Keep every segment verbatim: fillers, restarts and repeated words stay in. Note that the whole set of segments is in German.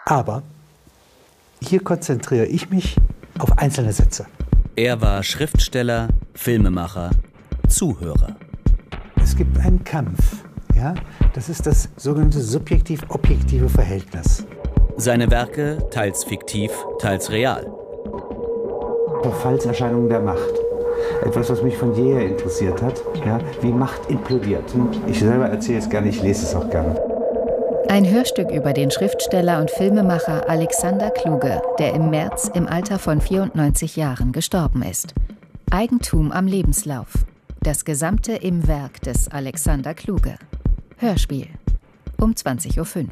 Aber hier konzentriere ich mich auf einzelne Sätze. Er war Schriftsteller, Filmemacher, Zuhörer. Es gibt einen Kampf. Ja? Das ist das sogenannte subjektiv-objektive Verhältnis. Seine Werke teils fiktiv, teils real. Verfallserscheinungen der Macht. Etwas, was mich von jeher interessiert hat, ja? Wie Macht implodiert. Ich selber erzähle es gerne, ich lese es auch gerne. Ein Hörstück über den Schriftsteller und Filmemacher Alexander Kluge, der im März im Alter von vierundneunzig Jahren gestorben ist. Eigentum am Lebenslauf. Das Gesamte im Werk des Alexander Kluge. Hörspiel. Um zwanzig Uhr fünf.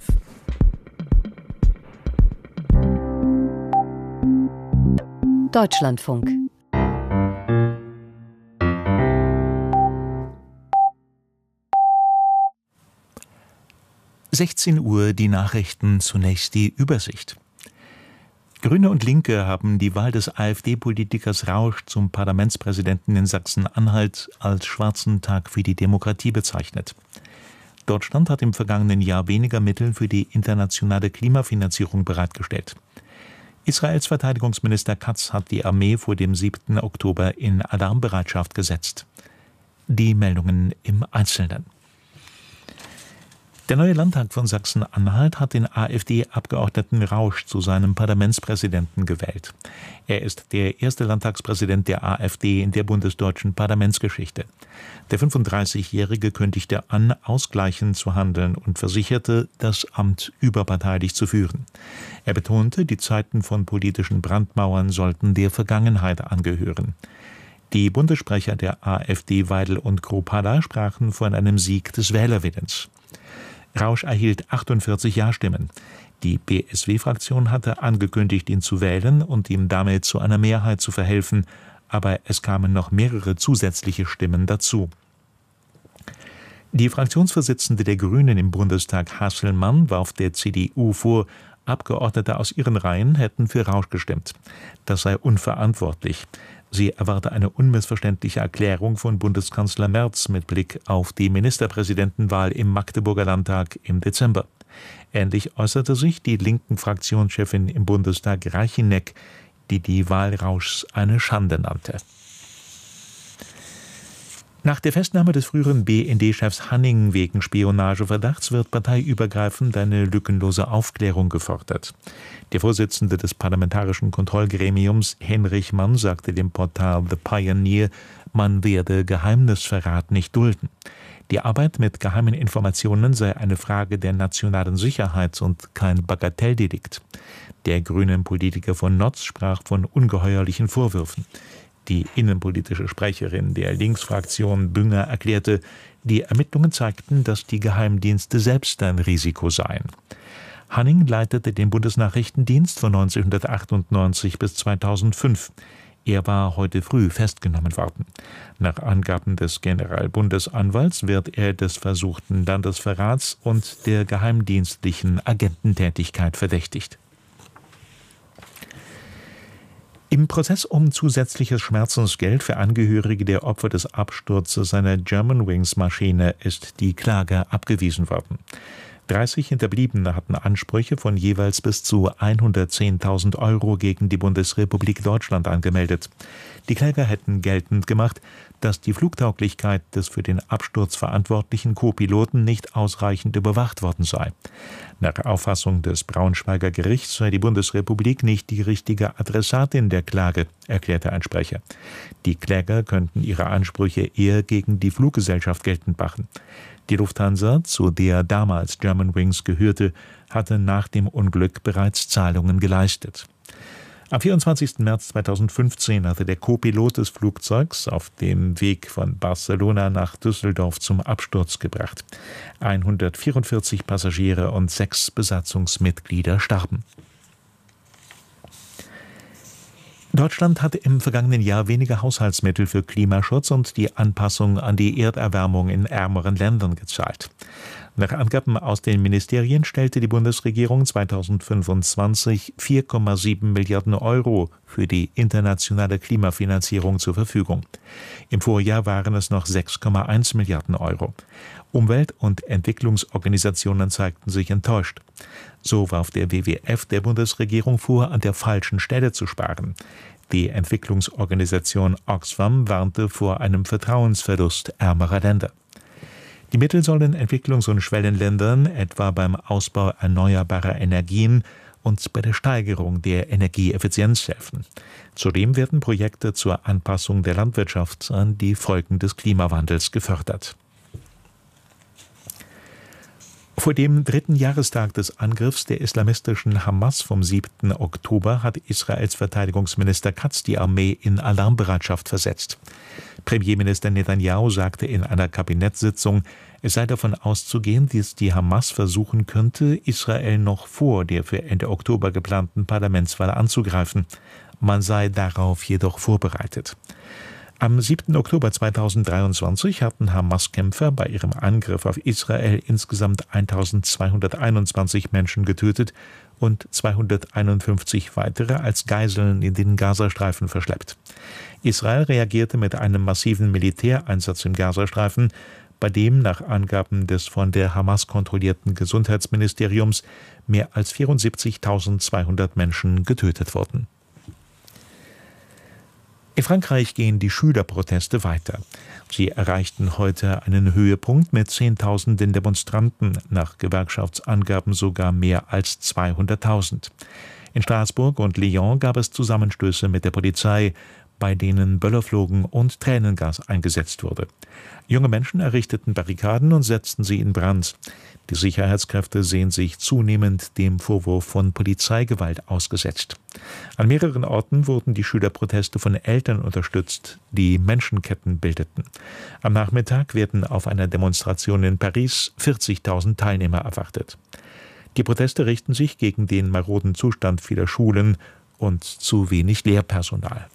Deutschlandfunk. sechzehn Uhr, die Nachrichten, zunächst die Übersicht. Grüne und Linke haben die Wahl des AfD-Politikers Rausch zum Parlamentspräsidenten in Sachsen-Anhalt als schwarzen Tag für die Demokratie bezeichnet. Deutschland hat im vergangenen Jahr weniger Mittel für die internationale Klimafinanzierung bereitgestellt. Israels Verteidigungsminister Katz hat die Armee vor dem siebten Oktober in Alarmbereitschaft gesetzt. Die Meldungen im Einzelnen. Der neue Landtag von Sachsen-Anhalt hat den AfD-Abgeordneten Rausch zu seinem Parlamentspräsidenten gewählt. Er ist der erste Landtagspräsident der AfD in der bundesdeutschen Parlamentsgeschichte. Der fünfunddreißigjährige kündigte an, ausgleichend zu handeln und versicherte, das Amt überparteilich zu führen. Er betonte, die Zeiten von politischen Brandmauern sollten der Vergangenheit angehören. Die Bundessprecher der AfD Weidel und Krupada sprachen von einem Sieg des Wählerwillens. Rausch erhielt achtundvierzig Ja-Stimmen. Die B S W-Fraktion hatte angekündigt, ihn zu wählen und ihm damit zu einer Mehrheit zu verhelfen, aber es kamen noch mehrere zusätzliche Stimmen dazu. Die Fraktionsvorsitzende der Grünen im Bundestag, Hasselmann, warf der C D U vor, Abgeordnete aus ihren Reihen hätten für Rausch gestimmt. Das sei unverantwortlich. Sie erwarte eine unmissverständliche Erklärung von Bundeskanzler Merz mit Blick auf die Ministerpräsidentenwahl im Magdeburger Landtag im Dezember. Ähnlich äußerte sich die linken Fraktionschefin im Bundestag Reicheneck, die die Wahl Rauschs eine Schande nannte. Nach der Festnahme des früheren B N D-Chefs Hanning wegen Spionageverdachts wird parteiübergreifend eine lückenlose Aufklärung gefordert. Der Vorsitzende des Parlamentarischen Kontrollgremiums, Henrich Mann, sagte dem Portal The Pioneer, man werde Geheimnisverrat nicht dulden. Die Arbeit mit geheimen Informationen sei eine Frage der nationalen Sicherheit und kein Bagatelldelikt. Der grünen Politiker von Notz sprach von ungeheuerlichen Vorwürfen. Die innenpolitische Sprecherin der Linksfraktion Bünger erklärte, die Ermittlungen zeigten, dass die Geheimdienste selbst ein Risiko seien. Hanning leitete den Bundesnachrichtendienst von neunzehnhundertachtundneunzig bis zweitausendfünf. Er war heute früh festgenommen worden. Nach Angaben des Generalbundesanwalts wird er des versuchten Landesverrats und der geheimdienstlichen Agententätigkeit verdächtigt. Im Prozess um zusätzliches Schmerzensgeld für Angehörige der Opfer des Absturzes einer Germanwings-Maschine ist die Klage abgewiesen worden. dreißig Hinterbliebene hatten Ansprüche von jeweils bis zu hundertzehntausend Euro gegen die Bundesrepublik Deutschland angemeldet. Die Kläger hätten geltend gemacht, dass die Flugtauglichkeit des für den Absturz verantwortlichen Co-Piloten nicht ausreichend überwacht worden sei. Nach Auffassung des Braunschweiger Gerichts sei die Bundesrepublik nicht die richtige Adressatin der Klage, erklärte ein Sprecher. Die Kläger könnten ihre Ansprüche eher gegen die Fluggesellschaft geltend machen. Die Lufthansa, zu der damals Germanwings gehörte, hatte nach dem Unglück bereits Zahlungen geleistet. Am vierundzwanzigsten März zweitausendfünfzehn hatte der Co-Pilot des Flugzeugs auf dem Weg von Barcelona nach Düsseldorf zum Absturz gebracht. hundertvierundvierzig Passagiere und sechs Besatzungsmitglieder starben. Deutschland hatte im vergangenen Jahr weniger Haushaltsmittel für Klimaschutz und die Anpassung an die Erderwärmung in ärmeren Ländern gezahlt. Nach Angaben aus den Ministerien stellte die Bundesregierung zweitausendfünfundzwanzig vier Komma sieben Milliarden Euro für die internationale Klimafinanzierung zur Verfügung. Im Vorjahr waren es noch sechs Komma eins Milliarden Euro. Umwelt- und Entwicklungsorganisationen zeigten sich enttäuscht. So warf der W W F der Bundesregierung vor, an der falschen Stelle zu sparen. Die Entwicklungsorganisation Oxfam warnte vor einem Vertrauensverlust ärmerer Länder. Die Mittel sollen Entwicklungs- und Schwellenländern etwa beim Ausbau erneuerbarer Energien und bei der Steigerung der Energieeffizienz helfen. Zudem werden Projekte zur Anpassung der Landwirtschaft an die Folgen des Klimawandels gefördert. Vor dem dritten Jahrestag des Angriffs der islamistischen Hamas vom siebten Oktober hat Israels Verteidigungsminister Katz die Armee in Alarmbereitschaft versetzt. Premierminister Netanyahu sagte in einer Kabinettssitzung, es sei davon auszugehen, dass die Hamas versuchen könnte, Israel noch vor der für Ende Oktober geplanten Parlamentswahl anzugreifen. Man sei darauf jedoch vorbereitet. Am siebten Oktober zweitausenddreiundzwanzig hatten Hamas-Kämpfer bei ihrem Angriff auf Israel insgesamt eintausendzweihunderteinundzwanzig Menschen getötet und zweihunderteinundfünfzig weitere als Geiseln in den Gazastreifen verschleppt. Israel reagierte mit einem massiven Militäreinsatz im Gazastreifen, bei dem nach Angaben des von der Hamas kontrollierten Gesundheitsministeriums mehr als vierundsiebzigtausendzweihundert Menschen getötet wurden. In Frankreich gehen die Schülerproteste weiter. Sie erreichten heute einen Höhepunkt mit Zehntausenden Demonstranten, nach Gewerkschaftsangaben sogar mehr als zweihunderttausend. In Straßburg und Lyon gab es Zusammenstöße mit der Polizei, bei denen Böller flogen und Tränengas eingesetzt wurde. Junge Menschen errichteten Barrikaden und setzten sie in Brand. Die Sicherheitskräfte sehen sich zunehmend dem Vorwurf von Polizeigewalt ausgesetzt. An mehreren Orten wurden die Schülerproteste von Eltern unterstützt, die Menschenketten bildeten. Am Nachmittag werden auf einer Demonstration in Paris vierzigtausend Teilnehmer erwartet. Die Proteste richten sich gegen den maroden Zustand vieler Schulen und zu wenig Lehrpersonal.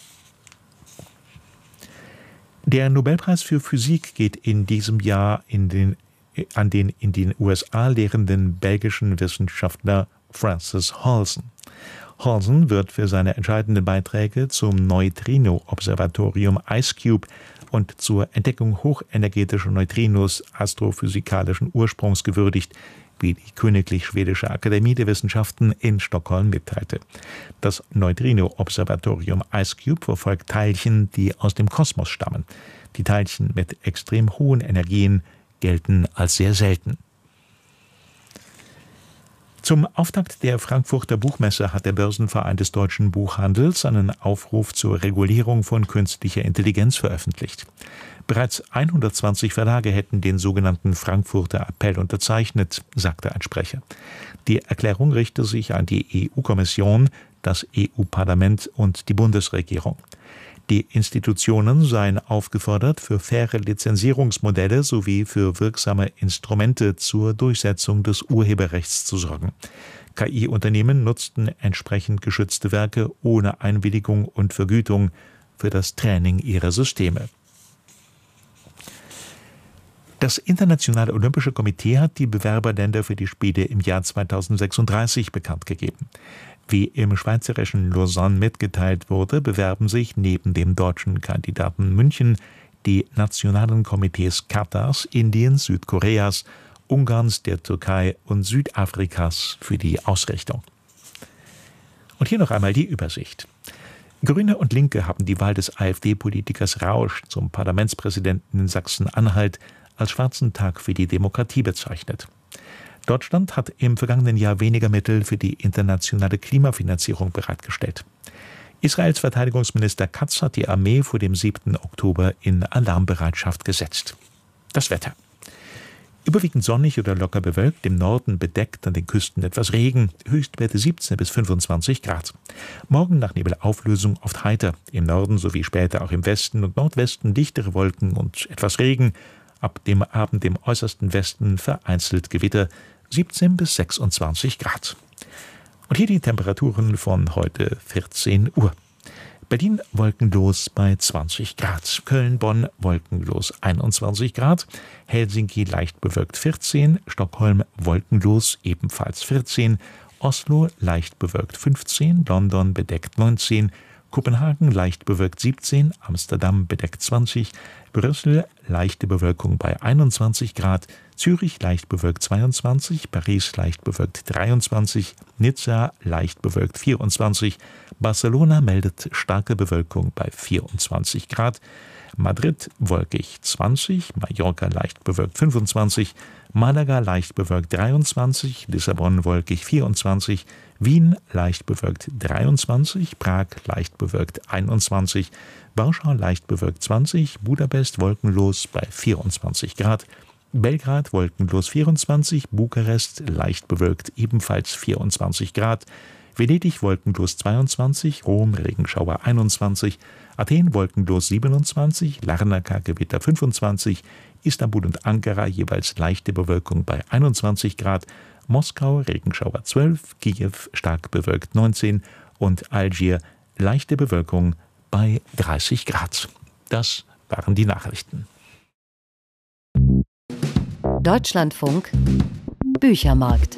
Der Nobelpreis für Physik geht in diesem Jahr in den, an den in den U S A lehrenden belgischen Wissenschaftler Francis Halsen. Halsen wird für seine entscheidenden Beiträge zum Neutrino-Observatorium IceCube und zur Entdeckung hochenergetischer Neutrinos astrophysikalischen Ursprungs gewürdigt, wie die Königlich Schwedische Akademie der Wissenschaften in Stockholm mitteilte. Das Neutrino-Observatorium IceCube verfolgt Teilchen, die aus dem Kosmos stammen. Die Teilchen mit extrem hohen Energien gelten als sehr selten. Zum Auftakt der Frankfurter Buchmesse hat der Börsenverein des deutschen Buchhandels einen Aufruf zur Regulierung von künstlicher Intelligenz veröffentlicht. Bereits hundertzwanzig Verlage hätten den sogenannten Frankfurter Appell unterzeichnet, sagte ein Sprecher. Die Erklärung richte sich an die E U-Kommission, das E U-Parlament und die Bundesregierung. Die Institutionen seien aufgefordert, für faire Lizenzierungsmodelle sowie für wirksame Instrumente zur Durchsetzung des Urheberrechts zu sorgen. K I-Unternehmen nutzten entsprechend geschützte Werke ohne Einwilligung und Vergütung für das Training ihrer Systeme. Das Internationale Olympische Komitee hat die Bewerberländer für die Spiele im Jahr zweitausendsechsunddreißig bekannt gegeben. Wie im schweizerischen Lausanne mitgeteilt wurde, bewerben sich neben dem deutschen Kandidaten München die nationalen Komitees Katars, Indiens, Südkoreas, Ungarns, der Türkei und Südafrikas für die Ausrichtung. Und hier noch einmal die Übersicht. Grüne und Linke haben die Wahl des AfD-Politikers Rausch zum Parlamentspräsidenten in Sachsen-Anhalt als schwarzen Tag für die Demokratie bezeichnet. Deutschland hat im vergangenen Jahr weniger Mittel für die internationale Klimafinanzierung bereitgestellt. Israels Verteidigungsminister Katz hat die Armee vor dem siebten Oktober in Alarmbereitschaft gesetzt. Das Wetter. Überwiegend sonnig oder locker bewölkt, im Norden bedeckt, an den Küsten etwas Regen, Höchstwerte siebzehn bis fünfundzwanzig Grad. Morgen nach Nebelauflösung oft heiter, im Norden sowie später auch im Westen und Nordwesten dichtere Wolken und etwas Regen, ab dem Abend im äußersten Westen vereinzelt Gewitter, siebzehn bis sechsundzwanzig Grad. Und hier die Temperaturen von heute vierzehn Uhr. Berlin wolkenlos bei zwanzig Grad, Köln-Bonn wolkenlos einundzwanzig Grad, Helsinki leicht bewölkt vierzehn, Stockholm wolkenlos ebenfalls vierzehn, Oslo leicht bewölkt fünfzehn, London bedeckt neunzehn, Kopenhagen leicht bewölkt siebzehn, Amsterdam bedeckt zwanzig, Brüssel leichte Bewölkung bei einundzwanzig Grad, Zürich leicht bewölkt zweiundzwanzig, Paris leicht bewölkt dreiundzwanzig, Nizza leicht bewölkt vierundzwanzig, Barcelona meldet starke Bewölkung bei vierundzwanzig Grad, Madrid wolkig zwanzig, Mallorca leicht bewölkt fünfundzwanzig, Malaga leicht bewölkt dreiundzwanzig, Lissabon wolkig vierundzwanzig, Wien leicht bewölkt dreiundzwanzig, Prag leicht bewölkt einundzwanzig, Warschau leicht bewölkt zwanzig, Budapest wolkenlos bei vierundzwanzig Grad, Belgrad wolkenlos vierundzwanzig, Bukarest leicht bewölkt ebenfalls vierundzwanzig Grad, Venedig wolkenlos zweiundzwanzig, Rom Regenschauer einundzwanzig, Athen wolkenlos siebenundzwanzig, Larnaca Gewitter fünfundzwanzig, Istanbul und Ankara jeweils leichte Bewölkung bei einundzwanzig Grad, Moskau Regenschauer zwölf, Kiew stark bewölkt neunzehn und Algier leichte Bewölkung bei dreißig Grad. Das waren die Nachrichten. Deutschlandfunk Büchermarkt.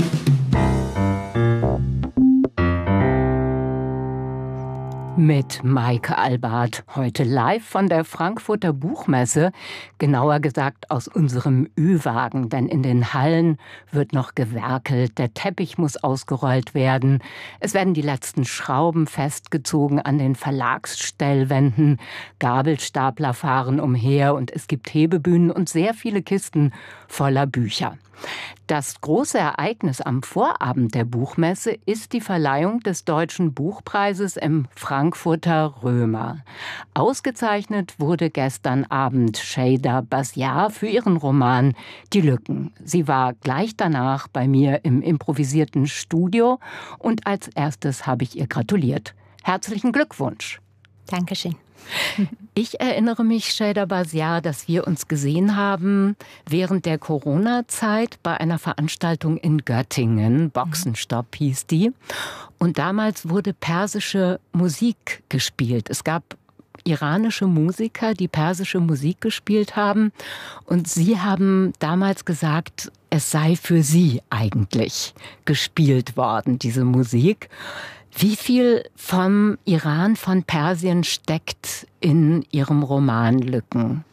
Mit Maike Albart, heute live von der Frankfurter Buchmesse, genauer gesagt aus unserem Ü-Wagen, denn in den Hallen wird noch gewerkelt, der Teppich muss ausgerollt werden, es werden die letzten Schrauben festgezogen an den Verlagsstellwänden, Gabelstapler fahren umher und es gibt Hebebühnen und sehr viele Kisten voller Bücher. Das große Ereignis am Vorabend der Buchmesse ist die Verleihung des Deutschen Buchpreises im Frankfurter Römer. Ausgezeichnet wurde gestern Abend Şeyda Basyar für ihren Roman Die Lücken. Sie war gleich danach bei mir im improvisierten Studio und als erstes habe ich ihr gratuliert. Herzlichen Glückwunsch. Dankeschön. Ich erinnere mich, Şeyda Basyar, dass wir uns gesehen haben während der Corona-Zeit bei einer Veranstaltung in Göttingen. Boxenstopp hieß die. Und damals wurde persische Musik gespielt. Es gab iranische Musiker, die persische Musik gespielt haben. Und Sie haben damals gesagt, es sei für Sie eigentlich gespielt worden, diese Musik. Wie viel vom Iran, von Persien steckt in Ihrem Roman Lücken?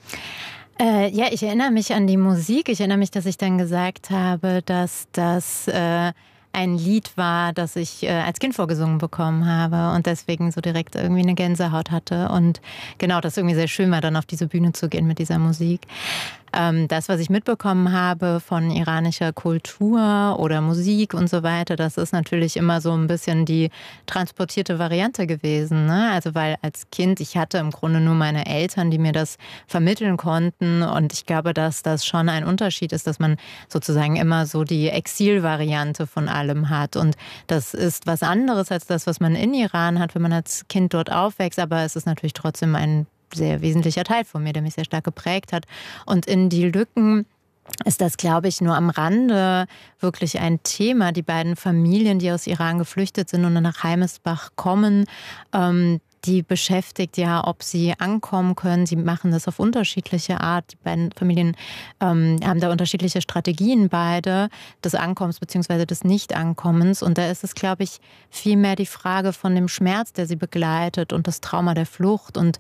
Äh, ja, ich erinnere mich an die Musik. Ich erinnere mich, dass ich dann gesagt habe, dass das äh, ein Lied war, das ich äh, als Kind vorgesungen bekommen habe und deswegen so direkt irgendwie eine Gänsehaut hatte. Und genau, das irgendwie sehr schön war, dann auf diese Bühne zu gehen mit dieser Musik. Ähm, das, was ich mitbekommen habe von iranischer Kultur oder Musik und so weiter, das ist natürlich immer so ein bisschen die transportierte Variante gewesen, ne? Also weil als Kind, ich hatte im Grunde nur meine Eltern, die mir das vermitteln konnten und ich glaube, dass das schon ein Unterschied ist, dass man sozusagen immer so die Exilvariante von allem hat und das ist was anderes als das, was man in Iran hat, wenn man als Kind dort aufwächst, aber es ist natürlich trotzdem ein sehr wesentlicher Teil von mir, der mich sehr stark geprägt hat. Und in Die Lücken ist das, glaube ich, nur am Rande wirklich ein Thema. Die beiden Familien, die aus Iran geflüchtet sind und nach Heimesbach kommen, ähm, die beschäftigt ja, ob sie ankommen können. Sie machen das auf unterschiedliche Art. Die beiden Familien ähm, haben da unterschiedliche Strategien beide, des Ankommens bzw. des Nicht-Ankommens. Und da ist es, glaube ich, vielmehr die Frage von dem Schmerz, der sie begleitet und das Trauma der Flucht und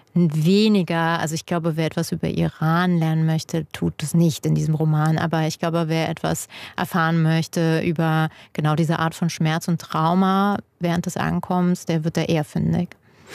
weniger, also ich glaube, wer etwas über Iran lernen möchte, tut es nicht in diesem Roman. Aber ich glaube, wer etwas erfahren möchte über genau diese Art von Schmerz und Trauma während des Ankommens, der wird da eher fündig.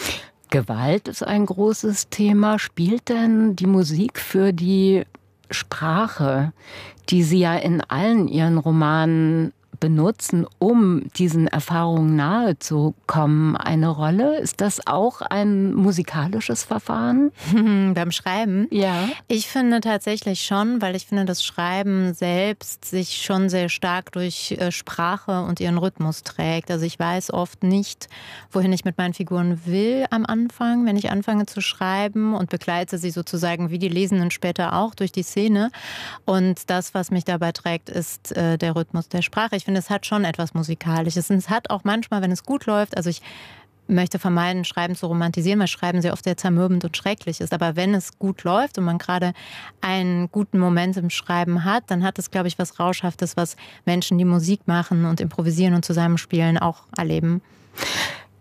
Gewalt ist ein großes Thema. Spielt denn die Musik für die Sprache, die Sie ja in allen Ihren Romanen benutzen, um diesen Erfahrungen nahe zu kommen, eine Rolle? Ist das auch ein musikalisches Verfahren? Beim Schreiben? Ja. Ich finde tatsächlich schon, weil ich finde, das Schreiben selbst sich schon sehr stark durch Sprache und ihren Rhythmus trägt. Also ich weiß oft nicht, wohin ich mit meinen Figuren will am Anfang, wenn ich anfange zu schreiben und begleite sie sozusagen wie die Lesenden später auch durch die Szene. Und das, was mich dabei trägt, ist äh, der Rhythmus der Sprache. Ich finde, es hat schon etwas Musikalisches. Und es hat auch manchmal, wenn es gut läuft, also ich möchte vermeiden, Schreiben zu romantisieren, weil Schreiben sehr oft sehr zermürbend und schrecklich ist. Aber wenn es gut läuft und man gerade einen guten Moment im Schreiben hat, dann hat es, glaube ich, was Rauschhaftes, was Menschen, die Musik machen und improvisieren und zusammenspielen, auch erleben.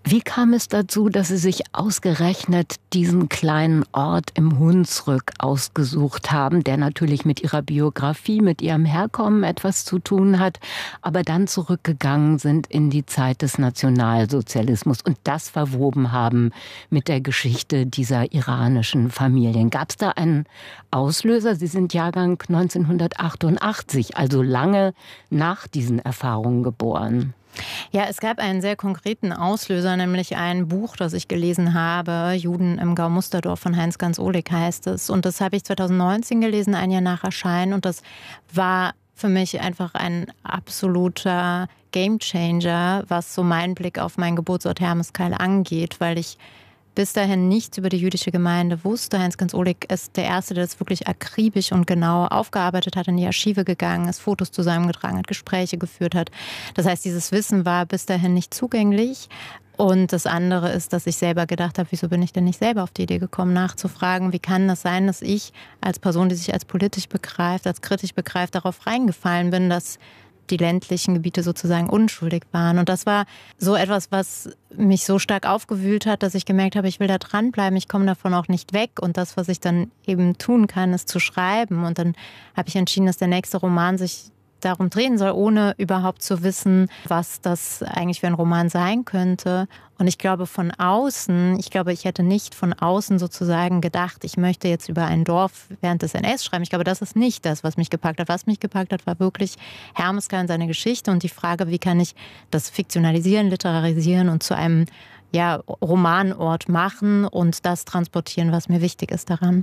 Wie kam es dazu, dass Sie sich ausgerechnet diesen kleinen Ort im Hunsrück ausgesucht haben, der natürlich mit Ihrer Biografie, mit Ihrem Herkommen etwas zu tun hat, aber dann zurückgegangen sind in die Zeit des Nationalsozialismus und das verwoben haben mit der Geschichte dieser iranischen Familien? Gab es da einen Auslöser? Sie sind Jahrgang neunzehnhundertachtundachtzig, also lange nach diesen Erfahrungen geboren. Ja, es gab einen sehr konkreten Auslöser, nämlich ein Buch, das ich gelesen habe, Juden im Gau Musterdorf von Heinz-Ganz Ohlig heißt es. Und das habe ich zweitausendneunzehn gelesen, ein Jahr nach Erscheinen. Und das war für mich einfach ein absoluter Gamechanger, was so meinen Blick auf meinen Geburtsort Hermeskeil angeht, weil ich bis dahin nichts über die jüdische Gemeinde wusste. Heinz-Ganz Ohlig ist der Erste, der das wirklich akribisch und genau aufgearbeitet hat, in die Archive gegangen ist, Fotos zusammengetragen hat, Gespräche geführt hat. Das heißt, dieses Wissen war bis dahin nicht zugänglich. Und das andere ist, dass ich selber gedacht habe, wieso bin ich denn nicht selber auf die Idee gekommen, nachzufragen, wie kann das sein, dass ich als Person, die sich als politisch begreift, als kritisch begreift, darauf reingefallen bin, dass die ländlichen Gebiete sozusagen unschuldig waren. Und das war so etwas, was mich so stark aufgewühlt hat, dass ich gemerkt habe, ich will da dranbleiben, ich komme davon auch nicht weg. Und das, was ich dann eben tun kann, ist zu schreiben. Und dann habe ich entschieden, dass der nächste Roman sich darum drehen soll, ohne überhaupt zu wissen, was das eigentlich für ein Roman sein könnte. Und ich glaube von außen, ich glaube, ich hätte nicht von außen sozusagen gedacht, ich möchte jetzt über ein Dorf während des N S schreiben. Ich glaube, das ist nicht das, was mich gepackt hat. Was mich gepackt hat, war wirklich Hermeskeil und seine Geschichte und die Frage, wie kann ich das fiktionalisieren, literarisieren und zu einem ja, Romanort machen und das transportieren, was mir wichtig ist daran.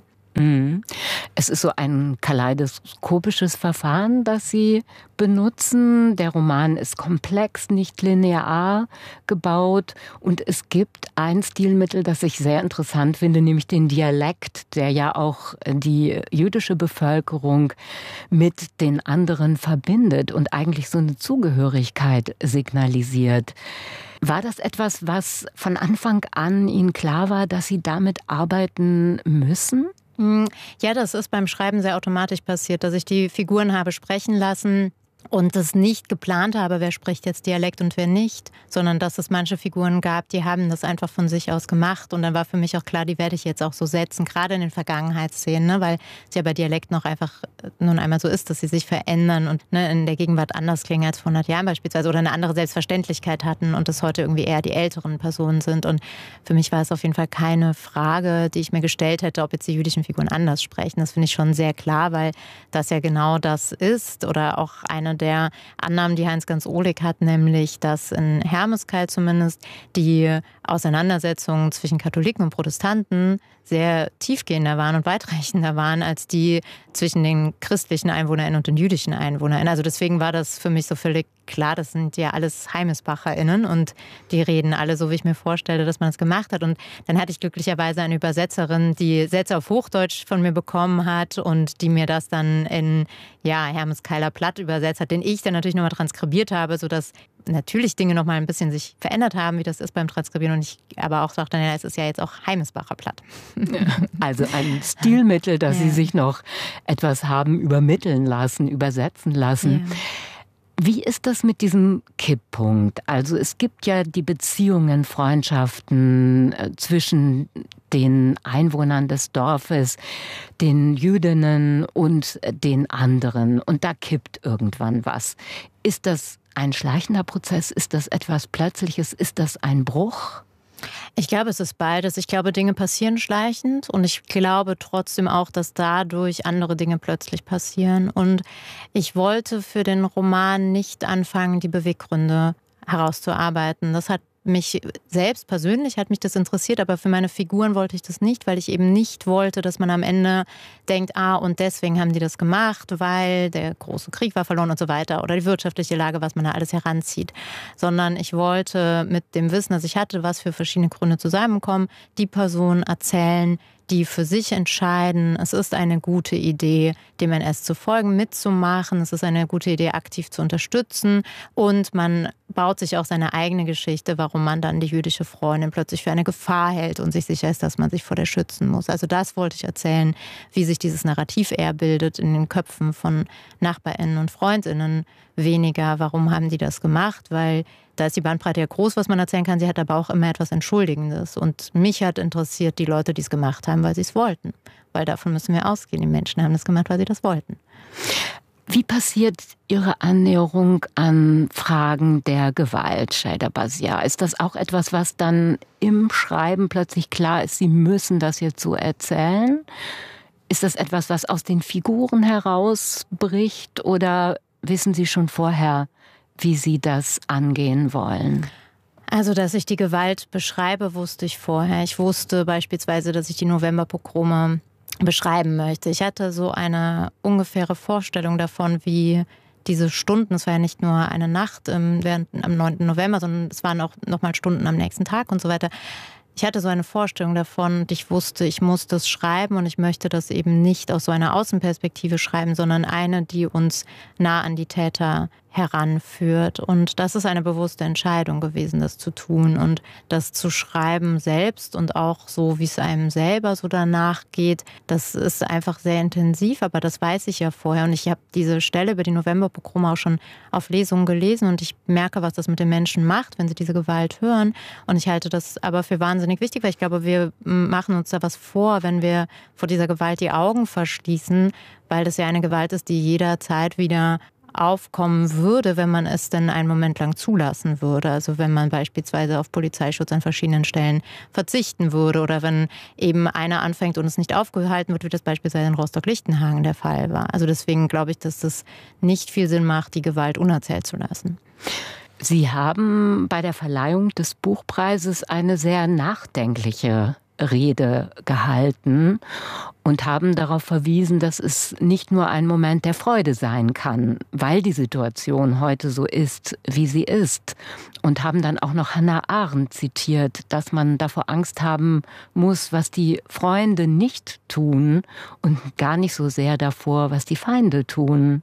Es ist so ein kaleidoskopisches Verfahren, das Sie benutzen. Der Roman ist komplex, nicht linear gebaut und es gibt ein Stilmittel, das ich sehr interessant finde, nämlich den Dialekt, der ja auch die jüdische Bevölkerung mit den anderen verbindet und eigentlich so eine Zugehörigkeit signalisiert. War das etwas, was von Anfang an Ihnen klar war, dass Sie damit arbeiten müssen? Ja, das ist beim Schreiben sehr automatisch passiert, dass ich die Figuren habe sprechen lassen und das nicht geplant habe, wer spricht jetzt Dialekt und wer nicht, sondern dass es manche Figuren gab, die haben das einfach von sich aus gemacht und dann war für mich auch klar, die werde ich jetzt auch so setzen, gerade in den Vergangenheitsszenen, ne, weil es ja bei Dialekt noch einfach nun einmal so ist, dass sie sich verändern und ne, in der Gegenwart anders klingen als vor hundert Jahren beispielsweise oder eine andere Selbstverständlichkeit hatten und es heute irgendwie eher die älteren Personen sind und für mich war es auf jeden Fall keine Frage, die ich mir gestellt hätte, ob jetzt die jüdischen Figuren anders sprechen. Das finde ich schon sehr klar, weil das ja genau das ist oder auch eine der Annahmen, die Heinz-Ganz Ohlig hat, nämlich, dass in Hermeskeil zumindest die Auseinandersetzungen zwischen Katholiken und Protestanten sehr tiefgehender waren und weitreichender waren als die zwischen den christlichen EinwohnerInnen und den jüdischen EinwohnerInnen. Also deswegen war das für mich so völlig klar, das sind ja alles HeimesbacherInnen und die reden alle so, wie ich mir vorstelle, dass man es gemacht hat. Und dann hatte ich glücklicherweise eine Übersetzerin, die Sätze auf Hochdeutsch von mir bekommen hat und die mir das dann in ja, Hermeskeiler Platt übersetzt hat, den ich dann natürlich nochmal transkribiert habe, sodass natürlich Dinge noch mal ein bisschen sich verändert haben, wie das ist beim Transkribieren. Und ich aber auch dachte, ja, es ist ja jetzt auch Heimesbacher Platt. Also ein Stilmittel, das ja. Sie sich noch etwas haben übermitteln lassen, übersetzen lassen. Ja. Wie ist das mit diesem Kipppunkt? Also es gibt ja die Beziehungen, Freundschaften zwischen den Einwohnern des Dorfes, den Jüdinnen und den anderen. Und da kippt irgendwann was. Ist das ein schleichender Prozess? Ist das etwas Plötzliches? Ist das ein Bruch? Ich glaube, es ist beides. Ich glaube, Dinge passieren schleichend und ich glaube trotzdem auch, dass dadurch andere Dinge plötzlich passieren. Und ich wollte für den Roman nicht anfangen, die Beweggründe herauszuarbeiten. Das hat mich selbst persönlich hat mich das interessiert, aber für meine Figuren wollte ich das nicht, weil ich eben nicht wollte, dass man am Ende denkt, ah, und deswegen haben die das gemacht, weil der große Krieg war verloren und so weiter oder die wirtschaftliche Lage, was man da alles heranzieht. Sondern ich wollte mit dem Wissen, das ich hatte, was für verschiedene Gründe zusammenkommen, die Personen erzählen, die für sich entscheiden, es ist eine gute Idee, dem N S zu folgen, mitzumachen. Es ist eine gute Idee, aktiv zu unterstützen. Und man baut sich auch seine eigene Geschichte, warum man dann die jüdische Freundin plötzlich für eine Gefahr hält und sich sicher ist, dass man sich vor der schützen muss. Also das wollte ich erzählen, wie sich dieses Narrativ eher bildet in den Köpfen von NachbarInnen und FreundInnen. Weniger, warum haben die das gemacht? Weil da ist die Bandbreite ja groß, was man erzählen kann. Sie hat aber auch immer etwas Entschuldigendes. Und mich hat interessiert die Leute, die es gemacht haben, weil sie es wollten. Weil davon müssen wir ausgehen. Die Menschen haben das gemacht, weil sie das wollten. Wie passiert Ihre Annäherung an Fragen der Gewalt, Cheyda Basiar? Ist das auch etwas, was dann im Schreiben plötzlich klar ist, Sie müssen das jetzt so erzählen? Ist das etwas, was aus den Figuren herausbricht? Oder wissen Sie schon vorher, wie Sie das angehen wollen? Also, dass ich die Gewalt beschreibe, wusste ich vorher. Ich wusste beispielsweise, dass ich die Novemberpogrome beschreiben möchte. Ich hatte so eine ungefähre Vorstellung davon, wie diese Stunden, es war ja nicht nur eine Nacht im, während, am neunten November, sondern es waren auch nochmal Stunden am nächsten Tag und so weiter. Ich hatte so eine Vorstellung davon und ich wusste, ich muss das schreiben und ich möchte das eben nicht aus so einer Außenperspektive schreiben, sondern eine, die uns nah an die Täter heranführt. Und das ist eine bewusste Entscheidung gewesen, das zu tun und das zu schreiben selbst und auch so, wie es einem selber so danach geht. Das ist einfach sehr intensiv, aber das weiß ich ja vorher. Und ich habe diese Stelle über die Novemberpogrome auch schon auf Lesungen gelesen und ich merke, was das mit den Menschen macht, wenn sie diese Gewalt hören. Und ich halte das aber für wahnsinnig wichtig, weil ich glaube, wir machen uns da was vor, wenn wir vor dieser Gewalt die Augen verschließen, weil das ja eine Gewalt ist, die jederzeit wieder aufkommen würde, wenn man es denn einen Moment lang zulassen würde. Also wenn man beispielsweise auf Polizeischutz an verschiedenen Stellen verzichten würde oder wenn eben einer anfängt und es nicht aufgehalten wird, wie das beispielsweise in Rostock-Lichtenhagen der Fall war. Also deswegen glaube ich, dass es nicht viel Sinn macht, die Gewalt unerzählt zu lassen. Sie haben bei der Verleihung des Buchpreises eine sehr nachdenkliche Rede gehalten und haben darauf verwiesen, dass es nicht nur ein Moment der Freude sein kann, weil die Situation heute so ist, wie sie ist. Und haben dann auch noch Hannah Arendt zitiert, dass man davor Angst haben muss, was die Freunde nicht tun und gar nicht so sehr davor, was die Feinde tun.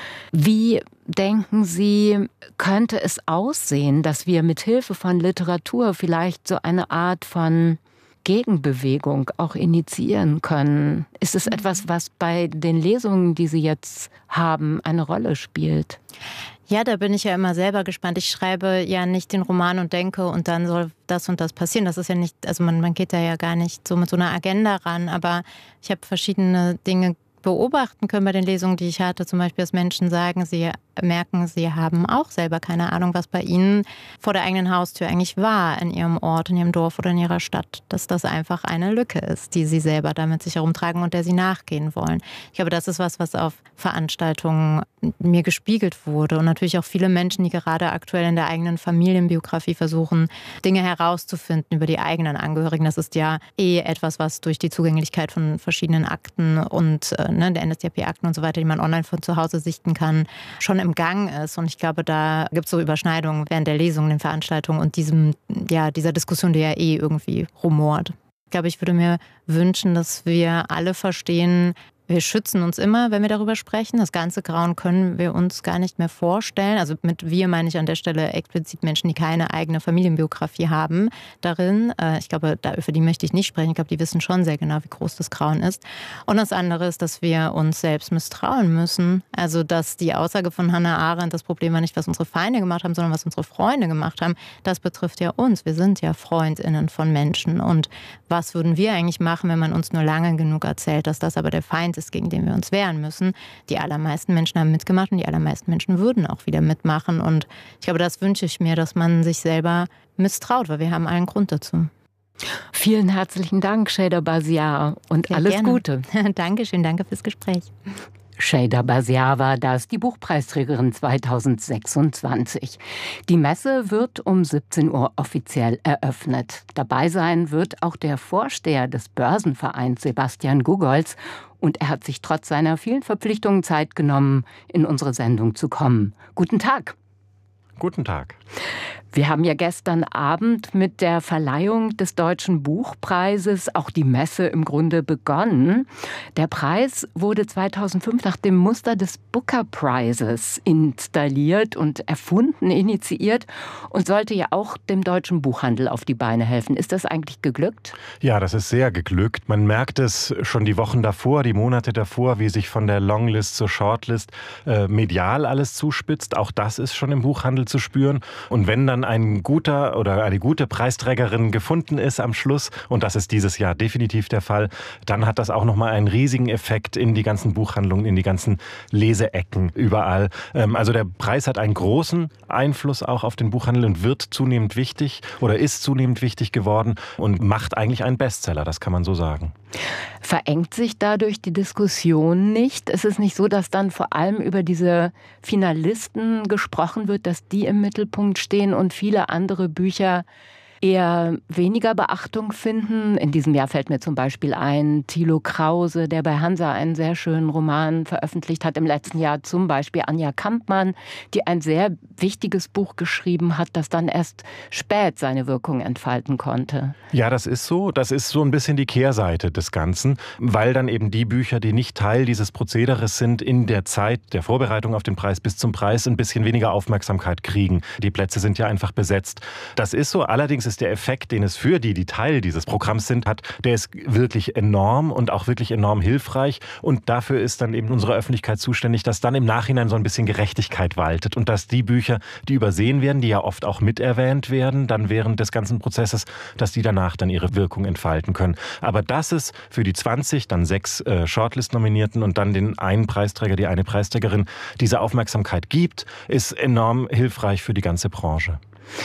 Wie denken Sie, könnte es aussehen, dass wir mit Hilfe von Literatur vielleicht so eine Art von Gegenbewegung auch initiieren können? Ist es etwas, was bei den Lesungen, die Sie jetzt haben, eine Rolle spielt? Ja, da bin ich ja immer selber gespannt. Ich schreibe ja nicht den Roman und denke, und dann soll das und das passieren. Das ist ja nicht, also man, man geht da ja gar nicht so mit so einer Agenda ran, aber ich habe verschiedene Dinge beobachten können bei den Lesungen, die ich hatte. Zum Beispiel, dass Menschen sagen, sie merken, sie haben auch selber keine Ahnung, was bei ihnen vor der eigenen Haustür eigentlich war, in ihrem Ort, in ihrem Dorf oder in ihrer Stadt. Dass das einfach eine Lücke ist, die sie selber damit sich herumtragen und der sie nachgehen wollen. Ich glaube, das ist was, was auf Veranstaltungen mir gespiegelt wurde. Und natürlich auch viele Menschen, die gerade aktuell in der eigenen Familienbiografie versuchen, Dinge herauszufinden über die eigenen Angehörigen. Das ist ja eh etwas, was durch die Zugänglichkeit von verschiedenen Akten und äh, ne, der N S D A P-Akten und so weiter, die man online von zu Hause sichten kann, schon im Gang ist. Und ich glaube, da gibt es so Überschneidungen während der Lesungen, den Veranstaltungen und diesem, ja, dieser Diskussion, die ja eh irgendwie rumort. Ich glaube, ich würde mir wünschen, dass wir alle verstehen, wir schützen uns immer, wenn wir darüber sprechen. Das ganze Grauen können wir uns gar nicht mehr vorstellen. Also mit wir meine ich an der Stelle explizit Menschen, die keine eigene Familienbiografie haben darin. Ich glaube, für die möchte ich nicht sprechen. Ich glaube, die wissen schon sehr genau, wie groß das Grauen ist. Und das andere ist, dass wir uns selbst misstrauen müssen. Also, dass die Aussage von Hannah Arendt, das Problem war nicht, was unsere Feinde gemacht haben, sondern was unsere Freunde gemacht haben, das betrifft ja uns. Wir sind ja FreundInnen von Menschen. Und was würden wir eigentlich machen, wenn man uns nur lange genug erzählt, dass das aber der Feind ist, gegen den wir uns wehren müssen. Die allermeisten Menschen haben mitgemacht und die allermeisten Menschen würden auch wieder mitmachen. Und ich glaube, das wünsche ich mir, dass man sich selber misstraut, weil wir haben allen Grund dazu. Vielen herzlichen Dank, Cheyda Basiar, und Sehr alles gerne. Gute. Dankeschön, danke fürs Gespräch. Cheyda Basiar war das, die Buchpreisträgerin zweitausendsechsundzwanzig. Die Messe wird um siebzehn Uhr offiziell eröffnet. Dabei sein wird auch der Vorsteher des Börsenvereins, Sebastian Gugolz. Und er hat sich trotz seiner vielen Verpflichtungen Zeit genommen, in unsere Sendung zu kommen. Guten Tag. Guten Tag. Wir haben ja gestern Abend mit der Verleihung des Deutschen Buchpreises auch die Messe im Grunde begonnen. Der Preis wurde zweitausendfünf nach dem Muster des Booker Prizes installiert und erfunden, initiiert und sollte ja auch dem deutschen Buchhandel auf die Beine helfen. Ist das eigentlich geglückt? Ja, das ist sehr geglückt. Man merkt es schon die Wochen davor, die Monate davor, wie sich von der Longlist zur Shortlist äh, medial alles zuspitzt. Auch das ist schon im Buchhandel zu spüren. Und wenn dann dann ein guter oder eine gute Preisträgerin gefunden ist am Schluss, und das ist dieses Jahr definitiv der Fall, dann hat das auch nochmal einen riesigen Effekt in die ganzen Buchhandlungen, in die ganzen Leseecken überall. Also der Preis hat einen großen Einfluss auch auf den Buchhandel und wird zunehmend wichtig oder ist zunehmend wichtig geworden und macht eigentlich einen Bestseller, das kann man so sagen. Verengt sich dadurch die Diskussion nicht? Ist es nicht so, dass dann vor allem über diese Finalisten gesprochen wird, dass die im Mittelpunkt stehen und viele andere Bücher eher weniger Beachtung finden? In diesem Jahr fällt mir zum Beispiel ein Thilo Krause, der bei Hansa einen sehr schönen Roman veröffentlicht hat. Im letzten Jahr zum Beispiel Anja Kampmann, die ein sehr wichtiges Buch geschrieben hat, das dann erst spät seine Wirkung entfalten konnte. Ja, das ist so. Das ist so ein bisschen die Kehrseite des Ganzen, weil dann eben die Bücher, die nicht Teil dieses Prozederes sind, in der Zeit der Vorbereitung auf den Preis bis zum Preis ein bisschen weniger Aufmerksamkeit kriegen. Die Plätze sind ja einfach besetzt. Das ist so. Allerdings ist der Effekt, den es für die, die Teil dieses Programms sind, hat, der ist wirklich enorm und auch wirklich enorm hilfreich. Und dafür ist dann eben unsere Öffentlichkeit zuständig, dass dann im Nachhinein so ein bisschen Gerechtigkeit waltet und dass die Bücher, die übersehen werden, die ja oft auch miterwähnt werden, dann während des ganzen Prozesses, dass die danach dann ihre Wirkung entfalten können. Aber dass es für die zwanzig, dann sechs äh, Shortlist-Nominierten und dann den einen Preisträger, die eine Preisträgerin diese Aufmerksamkeit gibt, ist enorm hilfreich für die ganze Branche.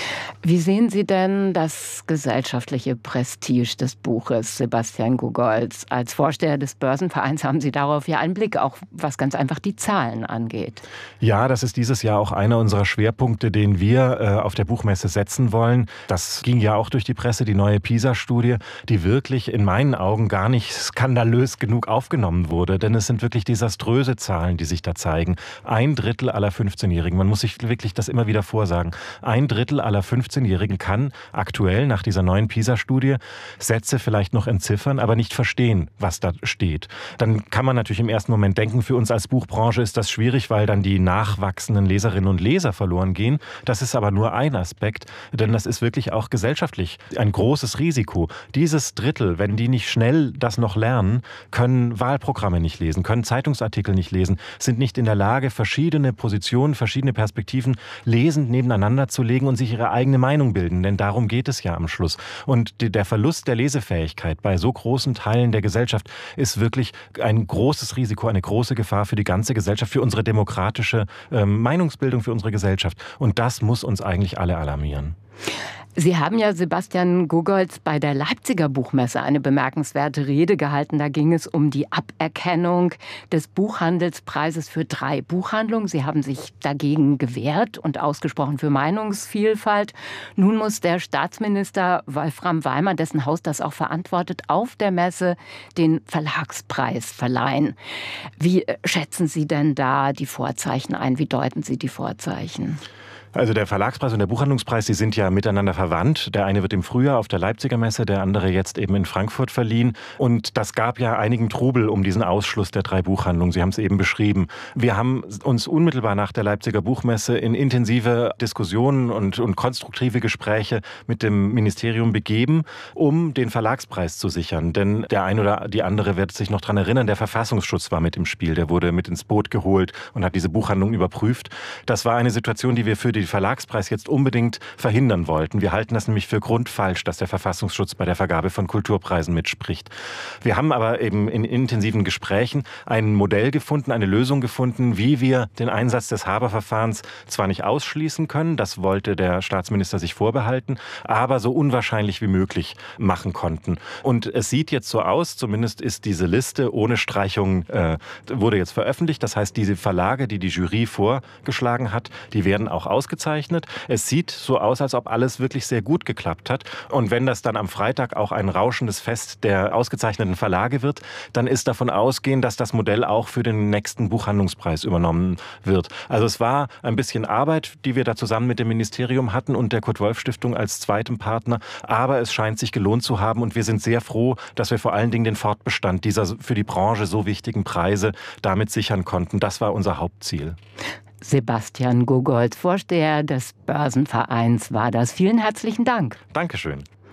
Wie sehen Sie denn das gesellschaftliche Prestige des Buches, Sebastian Gogolz? Als Vorsteher des Börsenvereins haben Sie darauf ja einen Blick, auch was ganz einfach die Zahlen angeht. Ja, das ist dieses Jahr auch einer unserer Schwerpunkte, den wir äh, auf der Buchmesse setzen wollen. Das ging ja auch durch die Presse, die neue PISA-Studie, die wirklich in meinen Augen gar nicht skandalös genug aufgenommen wurde. Denn es sind wirklich desaströse Zahlen, die sich da zeigen. Ein Drittel aller fünfzehnjährigen, man muss sich wirklich das immer wieder vorsagen, ein Drittel aller fünfzehnjährigen kann aktuell nach dieser neuen PISA-Studie Sätze vielleicht noch entziffern, aber nicht verstehen, was da steht. Dann kann man natürlich im ersten Moment denken, für uns als Buchbranche ist das schwierig, weil dann die nachwachsenden Leserinnen und Leser verloren gehen. Das ist aber nur ein Aspekt, denn das ist wirklich auch gesellschaftlich ein großes Risiko. Dieses Drittel, wenn die nicht schnell das noch lernen, können Wahlprogramme nicht lesen, können Zeitungsartikel nicht lesen, sind nicht in der Lage, verschiedene Positionen, verschiedene Perspektiven lesend nebeneinander zu legen und sich ihre eigene Meinung bilden, denn darum geht es ja am Schluss. Und der Verlust der Lesefähigkeit bei so großen Teilen der Gesellschaft ist wirklich ein großes Risiko, eine große Gefahr für die ganze Gesellschaft, für unsere demokratische äh, Meinungsbildung, für unsere Gesellschaft. Und das muss uns eigentlich alle alarmieren. Sie haben ja Sebastian Gogolz bei der Leipziger Buchmesse eine bemerkenswerte Rede gehalten. Da ging es um die Aberkennung des Buchhandelspreises für drei Buchhandlungen. Sie haben sich dagegen gewehrt und ausgesprochen für Meinungsvielfalt. Nun muss der Staatsminister Wolfram Weimer, dessen Haus das auch verantwortet, auf der Messe den Verlagspreis verleihen. Wie schätzen Sie denn da die Vorzeichen ein? Wie deuten Sie die Vorzeichen? Also der Verlagspreis und der Buchhandlungspreis, die sind ja miteinander verwandt. Der eine wird im Frühjahr auf der Leipziger Messe, der andere jetzt eben in Frankfurt verliehen. Und das gab ja einigen Trubel um diesen Ausschluss der drei Buchhandlungen. Sie haben es eben beschrieben. Wir haben uns unmittelbar nach der Leipziger Buchmesse in intensive Diskussionen und, und konstruktive Gespräche mit dem Ministerium begeben, um den Verlagspreis zu sichern. Denn der eine oder die andere wird sich noch daran erinnern, der Verfassungsschutz war mit im Spiel. Der wurde mit ins Boot geholt und hat diese Buchhandlung überprüft. Das war eine Situation, die wir für die Verlagspreis jetzt unbedingt verhindern wollten. Wir halten das nämlich für grundfalsch, dass der Verfassungsschutz bei der Vergabe von Kulturpreisen mitspricht. Wir haben aber eben in intensiven Gesprächen ein Modell gefunden, eine Lösung gefunden, wie wir den Einsatz des Haber-Verfahrens zwar nicht ausschließen können, das wollte der Staatsminister sich vorbehalten, aber so unwahrscheinlich wie möglich machen konnten. Und es sieht jetzt so aus, zumindest ist diese Liste ohne Streichung, äh, wurde jetzt veröffentlicht. Das heißt, diese Verlage, die die Jury vorgeschlagen hat, die werden auch ausgezeichnet. Gezeichnet. Es sieht so aus, als ob alles wirklich sehr gut geklappt hat. Und wenn das dann am Freitag auch ein rauschendes Fest der ausgezeichneten Verlage wird, dann ist davon ausgehend, dass das Modell auch für den nächsten Buchhandlungspreis übernommen wird. Also es war ein bisschen Arbeit, die wir da zusammen mit dem Ministerium hatten und der Kurt-Wolf-Stiftung als zweitem Partner. Aber es scheint sich gelohnt zu haben und wir sind sehr froh, dass wir vor allen Dingen den Fortbestand dieser für die Branche so wichtigen Preise damit sichern konnten. Das war unser Hauptziel. Sebastian Gogolz, Vorsteher des Börsenvereins, war das. Vielen herzlichen Dank. Dankeschön.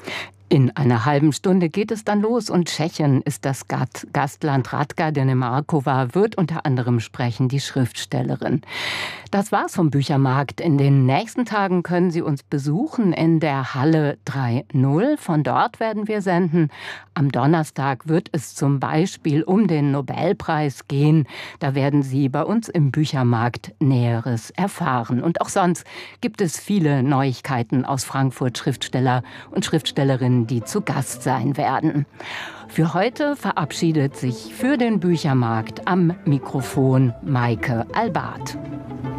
In einer halben Stunde geht es dann los und Tschechien ist das Gastland. Radka Denemarkova wird unter anderem sprechen, die Schriftstellerin. Das war's vom Büchermarkt. In den nächsten Tagen können Sie uns besuchen in der Halle drei null. Von dort werden wir senden. Am Donnerstag wird es zum Beispiel um den Nobelpreis gehen. Da werden Sie bei uns im Büchermarkt Näheres erfahren. Und auch sonst gibt es viele Neuigkeiten aus Frankfurt, Schriftsteller und Schriftstellerinnen, die zu Gast sein werden. Für heute verabschiedet sich für den Büchermarkt am Mikrofon Maike Albart.